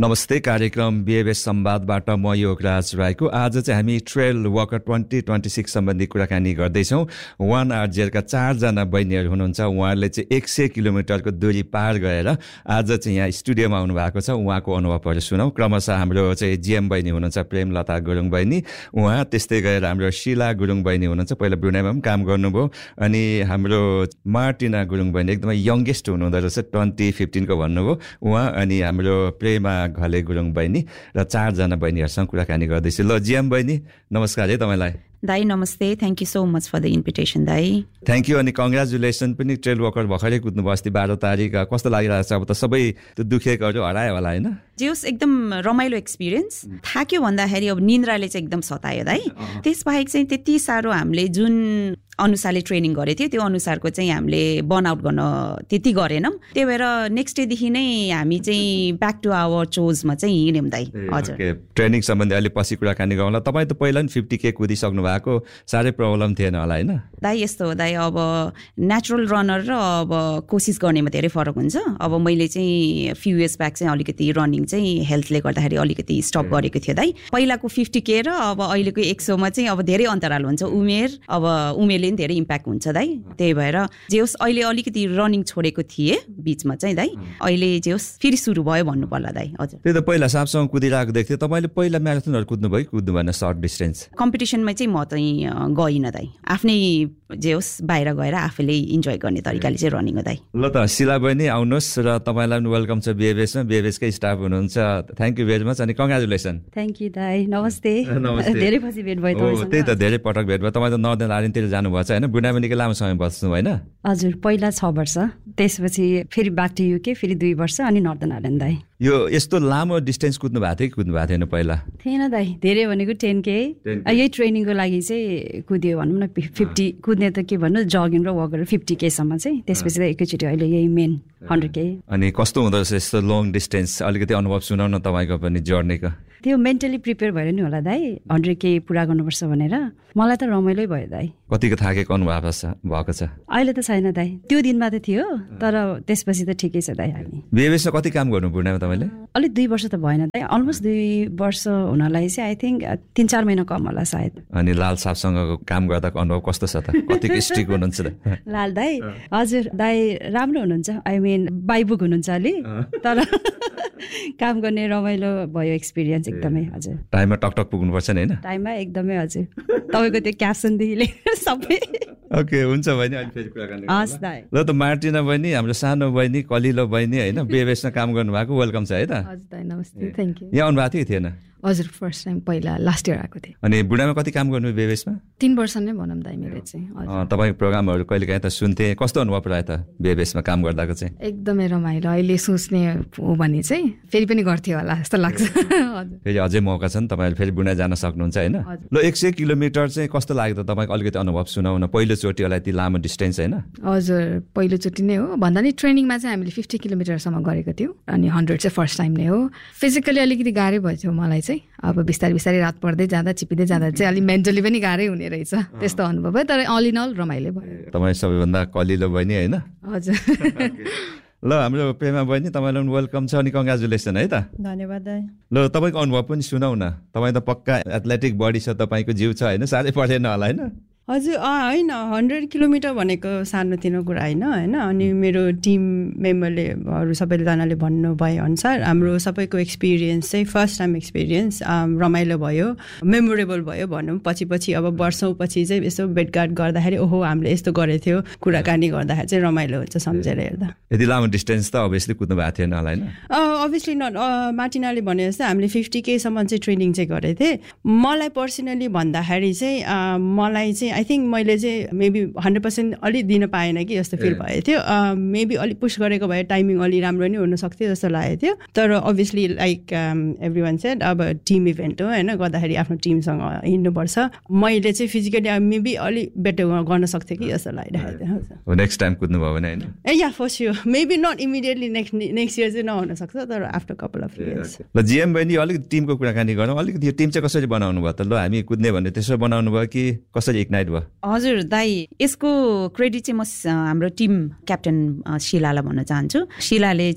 नमस्ते, कार्यक्रम बिएबएस संवादबाट म योगराज राईको। आज चाहिँ हामी ट्रेल वकर 2026 सम्बन्धी कुराकानी गर्दैछौँ। 1RZका 4 जना बहिनीहरू हुनुहुन्छ। उहाँहरूले चाहिँ 100 किलोमिटरको दूरी पार गएर आज चाहिँ यहाँ स्टुडियोमा आउनु भएको छ। उहाँको अनुभवहरू सुनौँ। क्रमशः हाम्रो चाहिँ जिएम बहिनी हुनुहुन्छ प्रेमलता गुरुङ बहिनी, उहाँ, त्यस्तै गरेर हाम्रो शिला गुरुङ बहिनी हुनुहुन्छ, पहिला ब्रुनाईमा पनि काम गर्नुभयो, अनि हाम्रो मार्टिना गुरुङ बहिनी एकदमै यङ्गेस्ट हुनुहुँदो रहेछ, 2015 को भन्नुभयो उहाँ, अनि हाम्रो प्रेमा घले गुरुङ बहिनी र 4 जना बहिनीहरूसँग कुराकानी गर्दैछु। ल जिएम बहिनी, नमस्कार है तपाईँलाई। दाई नमस्ते, thank you so much for the invitation दाई। थ्याङ्क यू, अनि कङ्ग्रेचुलेसन पनि। ट्रेल वकर भर्खरै कुद्नुभयो अस्ति 12 तारिक। कस्तो लागिरहेको छ? अब त सबै त्यो दुखेकोहरू हरायो होला होइन? जे होस्, एकदम रमाइलो एक्सपिरियन्स। थाक्यो भन्दाखेरि अब निन्द्राले चाहिँ एकदम सतायो दाई। त्यसबाहेक चाहिँ त्यति साह्रो हामीले जुन अनुसारले ट्रेनिङ गरेको थियो त्यो अनुसारको चाहिँ हामीले बर्नआउट गर्न त्यति गरेनौँ। त्यही भएर नेक्स्ट डेदेखि नै हामी चाहिँ ब्याक टु आवर चोजमा चाहिँ हिँड्यौँ दाई। हजुर, ट्रेनिङ सम्बन्धी अलि पछि कुराकानी गरौँला। तपाईँ त पहिला नि 50K कुदिसक्नु भएको, साह्रै प्रब्लम थिएन होला होइन? दाई यस्तो हो दाई, अब नेचुरल रनर र अब कोसिस गर्नेमा धेरै फरक हुन्छ। अब मैले चाहिँ फ्यु इयर्स ब्याक चाहिँ अलिकति रनिङ चाहिँ हेल्थले गर्दाखेरि अलिकति स्टप गरेको थियो दाई। पहिलाको 50K र अब अहिलेको 100 मा चाहिँ अब धेरै अन्तराल हुन्छ। अब उमेरले पनि धेरै इम्प्याक्ट हुन्छ दाई। त्यही भएर जे होस्, अहिले अलिकति रनिङ छोडेको थिएँ बिचमा चाहिँ दाई, अहिले जे होस् फेरि सुरु भयो भन्नु पर्ला दाई। हजुर, त्यही त पहिला सापसँग कुदिरहेको देख्थ्यो। तपाईँले पहिला म्याराथनहरू कुद्नु भएन सर्ट डिस्टेन्स? कम्पिटिसनमा चाहिँ म चाहिँ गइनँ दाई। आफ्नै जे होस् बाहिर गएर आफूले इन्जोय गर्ने तरिकाले चाहिँ रनिङ हो दाई। ल त शिला बहिनी आउनुहोस् र तपाईँलाई पनि वेलकम छ बिएबएसमा। बिएबएसकै स्टाफ हुनुहुन्छ। थ्याङ्क यू भेरी मच, अनि कङ्ग्रेचुलेसन। थ्याङ्क यू दाई। नमस्ते। धेरै पछि भेट भयो तपाईँसँग। त्यही त, धेरै पटक भेट भयो। तपाईँ त नर्दर्न आइल्यान्डतिर जानुभएको छ होइन? ब्रुनाईमा निकै लामो समय बस्नु होइन? हजुर, पहिला 6 वर्ष, त्यसपछि फेरि ब्याक टु युके, फेरि 2 वर्ष, अनि नर्दर्न आइल्यान्ड दाई। यो यस्तो लामो डिस्टेन्स कुद्नु भएको थियो कि कुद्नु भएको थिएन पहिला? थिएन दाई, धेरै भनेको 10K। यही ट्रेनिङको लागि चाहिँ कुद्यो भनौँ न। 50 कुद्ने त के भन्नु, जगिङ र वक गरेर 50K सम्म चाहिँ, त्यसपछि त एकैचोटि अहिले यही मेन 100K। अनि कस्तो हुँदो रहेछ यस्तो लङ डिस्टेन्स? अलिकति अनुभव सुनाउन तपाईँको पनि जर्नीको। त्यो मेन्टली प्रिपेयर भएर नि होला दाई, 100K पुरा गर्नुपर्छ भनेर। मलाई त रमाइलै भयो दाई। कतिको थाकेको अनुभव भएको छ? अहिले त छैन दाई, त्यो दिनमा त थियो, तर त्यसपछि त ठिकै छ दाई। हामी बिएबएसमा कति काम गर्नु ब्रुनाईमा तपाईँले? अलिक 2 वर्ष त भएन दाई, अलमोस्ट 2 वर्ष हुनलाई चाहिँ आई थिङ्क 3-4 महिना कम होला सायद। अनि लाल साहबसँग काम गर्दाको अनुभव कस्तो छ त? कतिको स्ट्रिक्ट हुनुहुन्छ त? लाल दाई? हजुर दाई, राम्रो हुनुहुन्छ। आई मिन बाइबुक हुनुहुन्छ अलि, तर काम गर्ने रमाइलो भयो एक्सपिरियन्स एकदमै। हजुर, टाइममा टकटक पुग्नुपर्छ नि होइन? टाइममा एकदमै। हजुर, तपाईँको त्यो क्याप्सनदेखि लिएर सबै। ओके, हुन्छ बहिनी, अहिले फेरि कुराकानी गरौँ। हस् दाई। ल त मार्टिना बहिनी, हाम्रो सानो बहिनी, कलिलो बहिनी होइन, बिएबएसमा काम गर्नुभएको, वेलकम छ है त। हजुर दाई, नमस्ते, थ्याङ्क यू। यहाँ आउनुभएको थियो कि थिएन? हजुर, फर्स्ट टाइम पहिला लास्ट इयर आएको थिएँ। अनि बुढामा कति काम गर्नु बिएबएसमा? 3 वर्ष नै भनौँ दाई मेरो चाहिँ। तपाईँको प्रोग्रामहरू कहिले काहीँ त सुन्थेँ, कस्तो अनुभव रह्यो त बिएबएसमा काम गर्दाको चाहिँ? एकदमै रमाइलो। अहिले सोच्ने हो भने चाहिँ फेरि पनि गर्थ्यो होला जस्तो लाग्छ। हजुर, फेरि अझै मौका छ नि, तपाईँहरूले फेरि बुढा जान सक्नुहुन्छ होइन? ल, 100 किलोमिटर चाहिँ कस्तो लाग्यो त तपाईँको? अलिकति अनुभव सुनाउन। पहिलोचोटि होला यति लामो डिस्टेन्स होइन? हजुर, पहिलोचोटि नै हो। भन्दा नि ट्रेनिङमा चाहिँ हामीले 50 किलोमिटरसम्म गरेको थियौँ, अनि 100 चाहिँ फर्स्ट टाइम नै हो। फिजिकली अलिकति गाह्रै भयो मलाई चाहिँ। अब बिस्तारै बिस्तारै रात पर्दै जाँदा, चिपिँदै जाँदा चाहिँ अलिक मेन्टली पनि गाह्रै हुने रहेछ, त्यस्तो अनुभव भयो। तर अल इन अल रमाइलो भयो। तपाईँ सबैभन्दा कलिलो बहिनी होइन? हजुर। ल, हाम्रो प्रेमा बहिनी, तपाईँलाई पनि वेलकम छ, अनि कङ्ग्रेचुलेसन है त। धन्यवाद दाई। ल, तपाईँको अनुभव पनि सुनाउ न। तपाईँ त पक्का एथलेटिक बडी छ, तपाईँको जिउ छ होइन? साह्रै परेन होला होइन? हजुर, होइन, 100 किलोमिटर भनेको सानोतिनो कुरा होइन। अनि मेरो टिम मेम्बरले सबैजनाले भन्नुभए अनुसार हाम्रो सबैको एक्सपिरियन्स चाहिँ फर्स्ट टाइम एक्सपिरियन्स रमाइलो भयो, मेमोरेबल भयो भनौँ। पछि अब वर्षौँ पछि चाहिँ यसो भेटघाट गर्दाखेरि ओहो हामीले यस्तो गरेको थियो, कुराकानी गर्दाखेरि चाहिँ रमाइलो हुन्छ सम्झेर हेर्दा। यति लामो डिस्टेन्स त अभियसली कुद्नु भएको थिएन होला होइन? Obviously not. मार्टिनाले भने जस्तो हामीले 50K सम्म चाहिँ ट्रेनिङ चाहिँ गरेको थिएँ। मलाई पर्सनली भन्दाखेरि चाहिँ मलाई चाहिँ आई थिङ्क मैले चाहिँ मेबी 100% अलि दिन पाएन कि जस्तो फिल भएको थियो। मेबी अलिक पुस गरेको भए टाइमिङ अलि राम्रो नै हुनसक्थ्यो जस्तो लागेको थियो। तर obviously like every one shed, अब टिम इभेन्ट हो होइन, गर्दाखेरि आफ्नो टिमसँग हिँड्नुपर्छ। मैले चाहिँ फिजिकली मेबी अलिक बेटर गर्न सक्थेँ कि जस्तो लागिरहेको थियो। नेक्स्ट टाइम कुद्नुभयो भने होइन? या for sure, maybe not immediately next year चाहिँ नहुन सक्छ, तर आफ्टर कपल अफ इयर्स। ल जिएम बहिनी, अलिकति टिमको कुराकानी गरौँ। अलिकति यो टिम चाहिँ कसरी बनाउनु भयो त? ल हामी कुद्ने भन्ने त्यसो बनाउनु भयो कि कसरी इग्नाइट डिसाइड भयो? हजुर दाइ, यसको क्रेडिट चाहिँ म हाम्रो टिम क्याप्टन शिलालाई भन्न चाहन्छु। शिलाले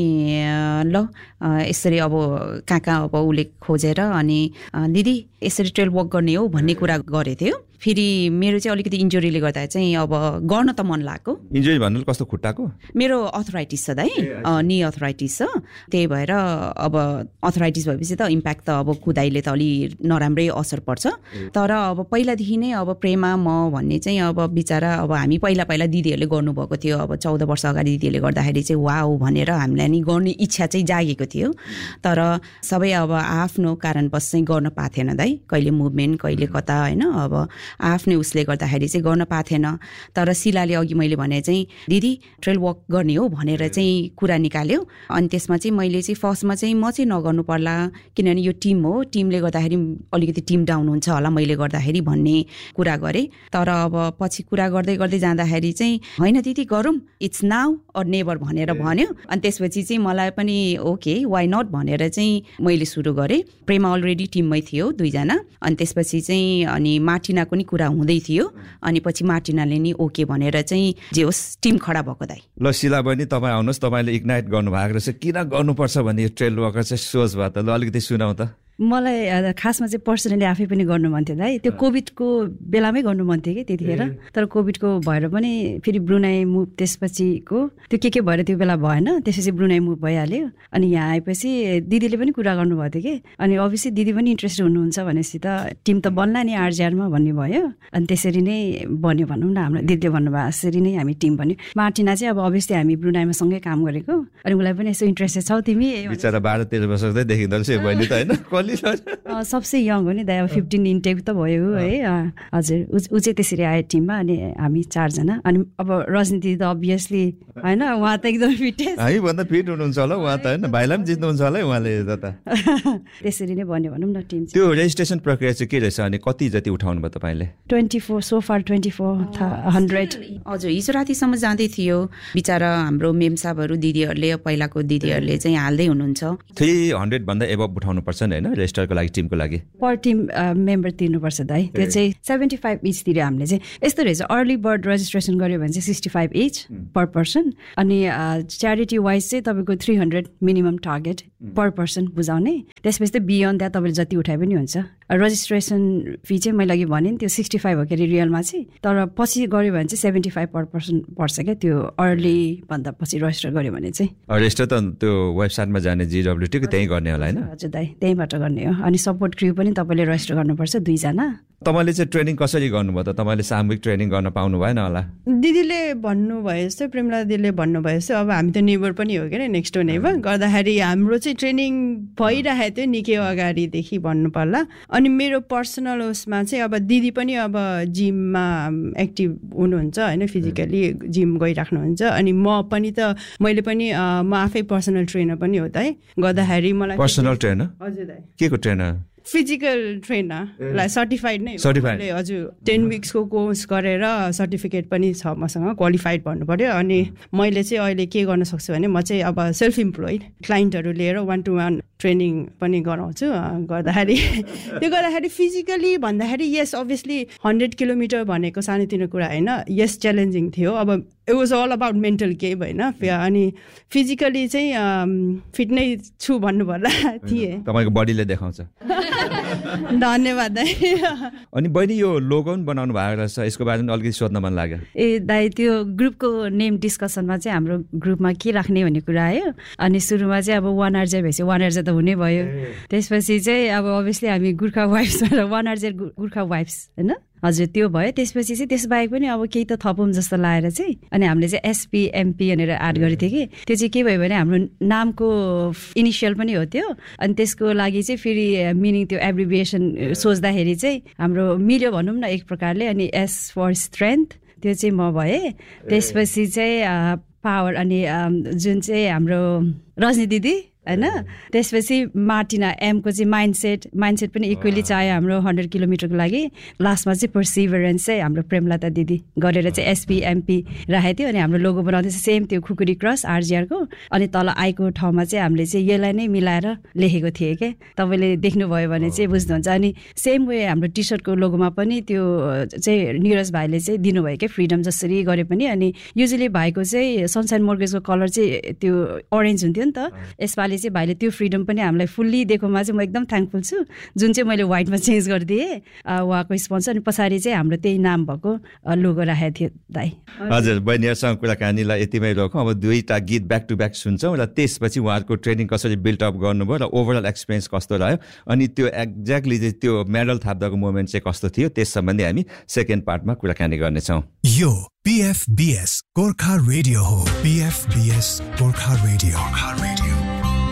चाहिँ ल यसरी अब कहाँ अब उसले खोजेर अनि दिदी यसरी ट्रेल वक गर्ने हो भन्ने कुरा गरेको थियो। फेरि मेरो चाहिँ अलिकति इन्जुरीले गर्दा चाहिँ अब गर्न त मन लाग्यो। इन्जुरी भन्नु कस्तो खुट्टाको? मेरो अर्थराइटिस छ दाइ, नी अर्थराइटिस छ। त्यही भएर अब अर्थराइटिस भएपछि त इम्प्याक्ट त अब कुदाइले त अलि नराम्रै असर पर्छ। तर अब पहिलादेखि नै अब प्रेमा म भन्ने चाहिँ अब बिचरा अब हामी पहिला दिदीहरूले गर्नुभएको थियो। अब 14 वर्ष अगाडि दिदीहरूले गर्दाखेरि चाहिँ वाउ भनेर हामीलाई नि गर्ने इच्छा चाहिँ जागेको थियो। तर सबै अब आफ्नो कारणवश चाहिँ गर्न पाएको थिएन दाइ, कहिले मुभमेन्ट कहिले कता होइन, अब आफ्नै उसले गर्दाखेरि चाहिँ गर्न पाएको थिएन। तर शिलाले अघि मैले भने चाहिँ दिदी ट्रेल वक गर्ने हो भनेर चाहिँ कुरा निकाल्यो। अनि त्यसमा चाहिँ मैले चाहिँ फर्स्टमा चाहिँ म चाहिँ नगर्नु पर्ला किनभने यो टिम हो, टिमले गर्दाखेरि अलिकति टिम डाउन हुन्छ होला मैले गर्दाखेरि भन्ने कुरा गरेँ। तर अब पछि कुरा गर्दै गर्दै जाँदाखेरि चाहिँ होइन दिदी गरौँ, इट्स नाउ अर नेभर भनेर भन्यो। अनि त्यसपछि चाहिँ मलाई पनि ओके वाइ नट भनेर चाहिँ मैले सुरु गरेँ। प्रेमा अलरेडी टिममै थियो 2 जना। अनि त्यसपछि चाहिँ अनि मार्टिनाको नि कुरा हुँदै थियो। अनि पछि मार्टिनाले नि ओके भनेर चाहिँ जे होस् टिम खडा भएको दाइ। ल शिला बहिनी तपाईँ आउनुहोस्, तपाईँले इग्नाइट गर्नुभएको रहेछ, किन गर्नुपर्छ भन्ने यो ट्रेल वकर चाहिँ सोच भयो त? ल अलिकति सुनाउ त। मलाई खासमा चाहिँ पर्सनली आफै पनि गर्नु मन थियो दाइ। त्यो कोभिडको बेलामै गर्नु मन थियो कि त्यतिखेर। तर कोभिडको भएर पनि फेरि ब्रुनाई मुभ त्यसपछिको त्यो के भएर त्यो बेला भएन। त्यसपछि ब्रुनाई मुभ भइहाल्यो। अनि यहाँ आएपछि दिदीले पनि कुरा गर्नुभएको थियो कि, अनि अभियसली दिदी पनि इन्ट्रेस्टेड हुनुहुन्छ भनेपछि त टिम त बन्ला नि आरजिआरमा भन्ने भयो। अनि त्यसरी नै बन्यो भनौँ न, हाम्रो दिदीले भन्नुभयो यसरी नै हामी टिम बन्यो। मार्टिना चाहिँ अब अभियसली हामी ब्रुनाईमा सँगै काम गरेको, अनि उसलाई पनि यसो इन्ट्रेस्टेड छौ तिमी? बिचरा 12-13 वर्षकै देखिँदो रहेछ बहिनी त होइन? सबसे यङ हो नि दाइ, अब 15 इन्टेक त भयो है। हजुर, ऊ चाहिँ त्यसरी आयो टिममा। अनि हामी 4 जना। अनि अब रजनीति त अभियसली होइन, उहाँ त एकदम फिट, हामीभन्दा फिट हुनुहुन्छ होला उहाँ त होइन, भाइलाई पनि जित्नुहुन्छ होला उहाँले त। त्यसरी नै भन्यो भनौँ न टिम। त्यो रेजिस्ट्रेसन प्रक्रिया चाहिँ के रहेछ अनि कति जति उठाउनु भयो तपाईँले? 24 सो फार 2400। हजुर, हिजो रातिसम्म जाँदै थियो। बिचरा हाम्रो मेम साहबहरू दिदीहरूले पहिलाको दिदीहरूले चाहिँ हाल्दै हुनुहुन्छ। 300 भन्दा एबभ उठाउनु पर्छ नि होइन रेजिस्टरको लागि, टिमको लागि? पर टिम मेम्बर तिर्नुपर्छ दाइ। त्यो चाहिँ 75 इच तिर्यो हामीले चाहिँ। यस्तो रहेछ, अर्ली बर्ड रेजिस्ट्रेसन गर्यो भने चाहिँ 65 इच पर पर्सन। अनि च्यारिटी वाइज चाहिँ तपाईँको 300 मिनिमम टार्गेट पर पर्सन बुझाउने। त्यसपछि चाहिँ बियोन्ड द्याट तपाईँले जति उठाए पनि हुन्छ। रेजिस्ट्रेसन फी चाहिँ मैले अघि भने नि त्यो 65 हो के अरे रियलमा चाहिँ। तर पछि गऱ्यो भने चाहिँ 75 पर पर्सन पर्छ क्या, त्यो अर्ली भन्दा पछि रेजिस्टर गर्यो भने चाहिँ। रेजिस्टर त त्यो वेबसाइटमा जाने GWT को त्यहीँ गर्ने होला होइन? हजुर दाइ, त्यहीँबाट गर्ने हो। अनि सपोर्ट क्र्यू पनि तपाईँले रेजिस्टर गर्नुपर्छ 2 जना। तपाईँले चाहिँ ट्रेनिङ कसरी गर्नुभयो त? तपाईँले सामूहिक ट्रेनिङ गर्न पाउनु भएन होला? दिदीले भन्नुभयो जस्तो, प्रेमला दिदीले भन्नुभयो जस्तो, अब हामी त नेबर पनि हो क्या, नेक्स्ट डोर नेबर गर्दाखेरि हाम्रो चाहिँ ट्रेनिङ भइरहेको थियो निकै अगाडिदेखि भन्नु पर्ला। अनि मेरो पर्सनल उसमा चाहिँ अब दिदी पनि अब जिममा एक्टिभ हुनुहुन्छ होइन, फिजिकली जिम गइराख्नुहुन्छ। अनि म पनि त मैले पनि म आफै पर्सनल ट्रेनर पनि हो त है, गर्दाखेरि मलाई पर्सनल ट्रेनर? हजुर दाइ। के को ट्रेनर? फिजिकल ट्रेनरलाई सर्टिफाइड नै हजुर 10 विक्सको कोर्स गरेर सर्टिफिकेट पनि छ मसँग, क्वालिफाइड भन्नु पर्यो। अनि मैले चाहिँ अहिले के गर्न सक्छु भने म चाहिँ अब सेल्फ इम्प्लोइड क्लाइन्टहरू लिएर 1-to-1 ट्रेनिङ पनि गराउँछु। गर्दाखेरि त्यो गर्दाखेरि फिजिकली भन्दाखेरि यस अभियसली 100 किलोमिटर भनेको सानोतिनो कुरा होइन, यस च्यालेन्जिङ थियो। अब it was all about mental game होइन। अनि फिजिकली चाहिँ फिट नै छु भन्नु पर्ला थिएँ। तपाईँको बडीले देखाउँछ। धन्यवाद दाइ। अनि बहिनी यो लोगो पनि बनाउनु भएको रहेछ, यसको बारेमा अलिकति सोध्न मन लाग्यो। ए दाइ, त्यो ग्रुपको नेम डिस्कसनमा चाहिँ हाम्रो ग्रुपमा के राख्ने भन्ने कुरा आयो। अनि सुरुमा चाहिँ अब 1RJ भएपछि 1RJ त हुनै भयो। त्यसपछि चाहिँ अब अभियसली हामी Gorkha wives 1RJ Gorkha wives होइन, हजुर त्यो भयो। त्यसपछि चाहिँ त्यसबाहेक पनि अब केही त थपौँ जस्तो लागेर चाहिँ अनि हामीले चाहिँ SPMP भनेर एड गरेको थियो कि। त्यो चाहिँ के भयो भने हाम्रो नामको इनिसियल पनि हो त्यो। अनि त्यसको लागि चाहिँ फेरि मिनिङ त्यो एब्रिभिएसन सोच्दाखेरि चाहिँ हाम्रो मिल्यो भनौँ न एक प्रकारले। अनि S फर स्ट्रेन्थ त्यो चाहिँ म भएँ। त्यसपछि चाहिँ पावर अनि जुन चाहिँ हाम्रो रजनी दिदी होइन त्यसपछि मार्टिना एमको चाहिँ माइन्डसेट पनि इक्वली चाहियो हाम्रो 100 किलोमिटरको लागि लास्टमा चाहिँ पर्सिभरेन्स चाहिँ हाम्रो प्रेमलता दिदी गरेर चाहिँ एसपीएमपी राखेको थियो अनि हाम्रो लोगो बनाउँदै सेम त्यो खुकुरी क्रस आरजिआरको अनि तल आईको ठाउँमा चाहिँ हामीले चाहिँ यसलाई नै मिलाएर लेखेको थिएँ क्या तपाईँले देख्नुभयो भने चाहिँ बुझ्नुहुन्छ अनि सेम वे हाम्रो टी सर्टको लोगोमा पनि त्यो चाहिँ निरज भाइले चाहिँ दिनुभयो क्या फ्रिडम जसरी गरे पनि अनि युजली भाइको चाहिँ सनसाइन मोर्गेजको कलर चाहिँ त्यो अरेन्ज हुन्थ्यो नि त यसपालि चाहिँ भाइले त्यो फ्रिडम पनि हामीलाई फुल्ली दिएकोमा चाहिँ म एकदम थ्याङ्कफुल छु जुन चाहिँ मैले व्हाइटमा चेन्ज गरिदिएँ उहाँको स्पोन्सर अनि पछाडि चाहिँ हाम्रो त्यही नाम भएको लोगो राखेको थियो दाइ हजुर बहिनीहरूसँग कुराकानीलाई यतिमै रोकौँ अब दुईवटा गीत ब्याक टु ब्याक सुन्छौँ र त्यसपछि उहाँहरूको ट्रेनिङ कसरी बिल्डअप गर्नुभयो र ओभरअल एक्सपिरियन्स कस्तो रह्यो अनि त्यो एक्ज्याक्टली चाहिँ त्यो मेडल थाप्दाको मोमेन्ट चाहिँ कस्तो थियो त्यस सम्बन्धी हामी सेकेन्ड पार्टमा कुराकानी गर्नेछौँ यो PFBS गोर्खा रेडियो हो PFBS गोर्खा रेडियो